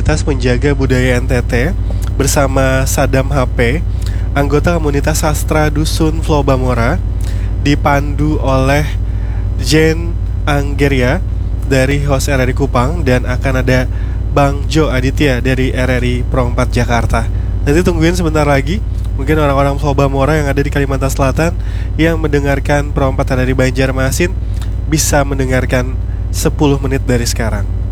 komunitas penjaga budaya NTT bersama Sadam HP, anggota komunitas sastra Dusun Flobamora, dipandu oleh Jen Anggeria dari host RRI Kupang, dan akan ada Bang Jo Aditya dari RRI Pro 4 Jakarta. Nanti tungguin sebentar lagi, mungkin orang-orang Flobamora yang ada di Kalimantan Selatan yang mendengarkan Pro 4 dari Banjarmasin bisa mendengarkan 10 menit dari sekarang.